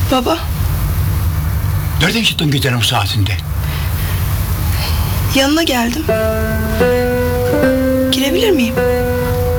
Baba, Nereden çıktın gecenin bu saatinde? yanına geldim. Girebilir miyim?